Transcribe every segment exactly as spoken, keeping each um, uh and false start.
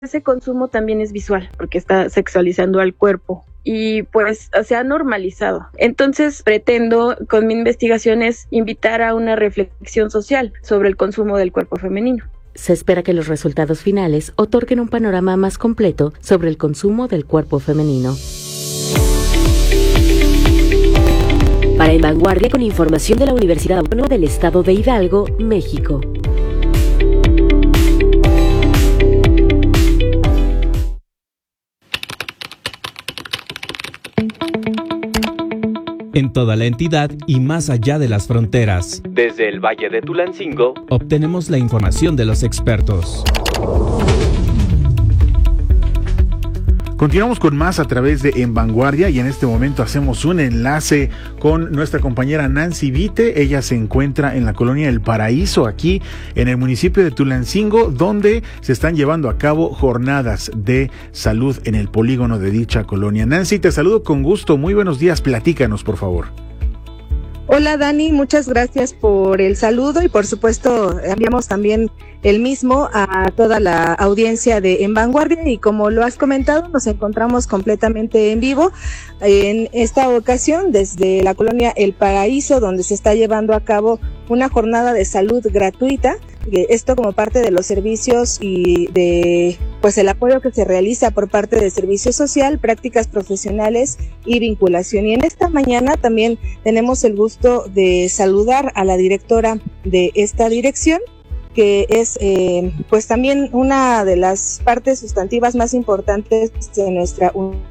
ese consumo también es visual, porque está sexualizando al cuerpo y pues se ha normalizado. Entonces pretendo con mi investigación es invitar a una reflexión social sobre el consumo del cuerpo femenino. Se espera que los resultados finales otorguen un panorama más completo sobre el consumo del cuerpo femenino. Para En Vanguardia, con información de la Universidad Autónoma del Estado de Hidalgo, México. En toda la entidad y más allá de las fronteras. Desde el Valle de Tulancingo, obtenemos la información de los expertos. Continuamos con más a través de En Vanguardia y en este momento hacemos un enlace con nuestra compañera Nancy Vite. Ella se encuentra en la colonia El Paraíso, aquí en el municipio de Tulancingo, donde se están llevando a cabo jornadas de salud en el polígono de dicha colonia. Nancy, te saludo con gusto. Muy buenos días. Platícanos, por favor. Hola Dani, muchas gracias por el saludo y por supuesto enviamos también el mismo a toda la audiencia de En Vanguardia y como lo has comentado nos encontramos completamente en vivo en esta ocasión desde la colonia El Paraíso, donde se está llevando a cabo una jornada de salud gratuita. Esto como parte de los servicios y de pues el apoyo que se realiza por parte de Servicio Social, Prácticas Profesionales y Vinculación. Y en esta mañana también tenemos el gusto de saludar a la directora de esta dirección, que es eh, pues también una de las partes sustantivas más importantes de nuestra universidad.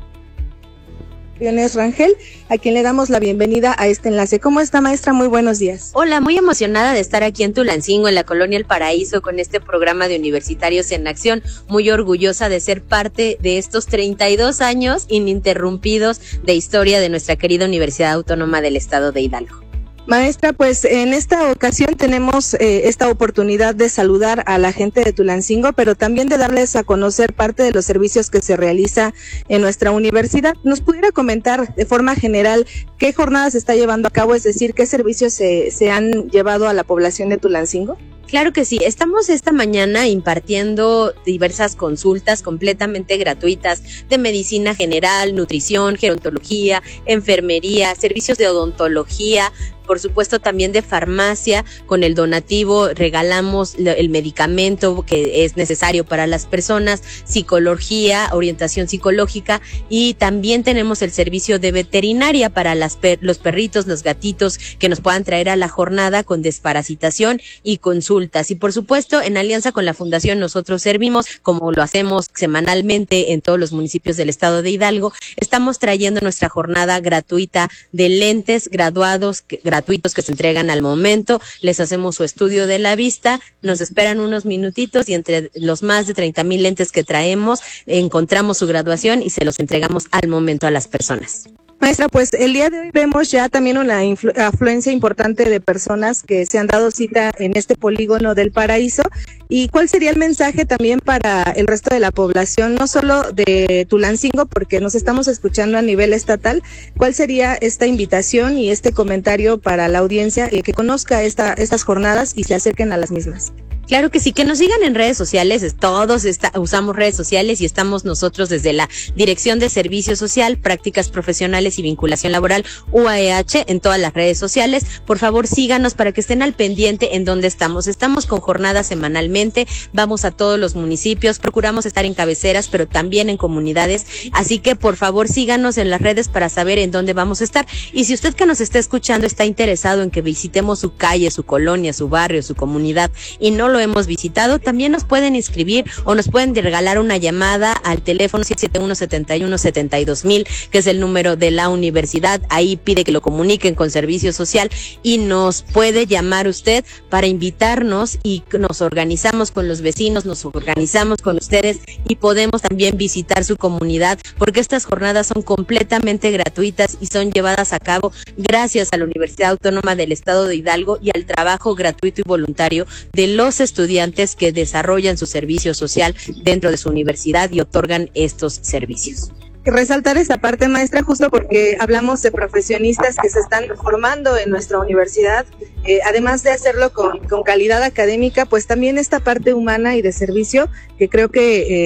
Rangel, a quien le damos la bienvenida a este enlace. ¿Cómo está, maestra? Muy buenos días. Hola, muy emocionada de estar aquí en Tulancingo, en la colonia El Paraíso, con este programa de Universitarios en Acción. Muy orgullosa de ser parte de estos treinta y dos años ininterrumpidos de historia de nuestra querida Universidad Autónoma del Estado de Hidalgo. Maestra, pues en esta ocasión tenemos eh, esta oportunidad de saludar a la gente de Tulancingo, pero también de darles a conocer parte de los servicios que se realiza en nuestra universidad. ¿Nos pudiera comentar de forma general qué jornadas se está llevando a cabo, es decir, qué servicios se, se han llevado a la población de Tulancingo? Claro que sí, estamos esta mañana impartiendo diversas consultas completamente gratuitas de medicina general, nutrición, gerontología, enfermería, servicios de odontología, por supuesto también de farmacia. Con el donativo regalamos el medicamento que es necesario para las personas, psicología, orientación psicológica y también tenemos el servicio de veterinaria para las per- los perritos, los gatitos que nos puedan traer a la jornada con desparasitación y consulta. Y por supuesto, en alianza con la Fundación nosotros servimos, como lo hacemos semanalmente en todos los municipios del estado de Hidalgo, estamos trayendo nuestra jornada gratuita de lentes graduados, que, gratuitos que se entregan al momento, les hacemos su estudio de la vista, nos esperan unos minutitos y entre los más de treinta mil lentes que traemos, encontramos su graduación y se los entregamos al momento a las personas. Maestra, pues el día de hoy vemos ya también una influ- afluencia importante de personas que se han dado cita en este polígono del Paraíso. ¿Y cuál sería el mensaje también para el resto de la población, no solo de Tulancingo, porque nos estamos escuchando a nivel estatal? ¿Cuál sería esta invitación y este comentario para la audiencia eh, que conozca esta, estas jornadas y se acerquen a las mismas? Claro que sí, que nos sigan en redes sociales, todos está, usamos redes sociales y estamos nosotros desde la Dirección de Servicio Social, Prácticas Profesionales y Vinculación Laboral, U A E H, en todas las redes sociales. Por favor, síganos para que estén al pendiente en dónde estamos. Estamos con jornadas semanalmente, vamos a todos los municipios, procuramos estar en cabeceras, pero también en comunidades, así que por favor síganos en las redes para saber en dónde vamos a estar. Y si usted que nos está escuchando está interesado en que visitemos su calle, su colonia, su barrio, su comunidad y no lo hemos visitado, también nos pueden inscribir o nos pueden regalar una llamada al teléfono siete siete uno, siete uno, siete dos mil, que es el número de la universidad. Ahí pide que lo comuniquen con Servicio Social y nos puede llamar usted para invitarnos y nos organizamos con los vecinos, nos organizamos con ustedes y podemos también visitar su comunidad, porque estas jornadas son completamente gratuitas y son llevadas a cabo gracias a la Universidad Autónoma del Estado de Hidalgo y al trabajo gratuito y voluntario de los estudiantes que desarrollan su servicio social dentro de su universidad y otorgan estos servicios. Resaltar esta parte, maestra, justo porque hablamos de profesionistas que se están formando en nuestra universidad, eh, además de hacerlo con, con calidad académica, pues también esta parte humana y de servicio que creo que